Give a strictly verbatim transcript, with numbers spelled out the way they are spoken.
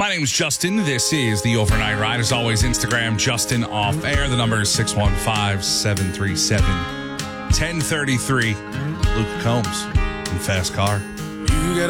My name is Justin. This is the Overnight Ride. As always, Instagram, Justin Off Air. The number is six one five, seven three seven, one zero three three. Luke Combs in Fast Car. You got